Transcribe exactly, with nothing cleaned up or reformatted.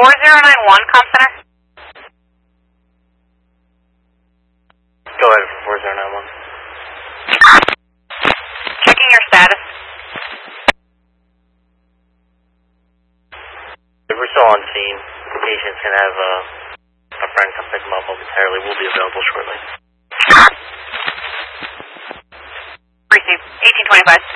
four zero nine one, Comm Center. Go ahead for four zero nine one. Checking your status. If we're still on scene, patients can have uh, a friend come pick them up momentarily. We'll be available shortly. Received. eighteen twenty-five.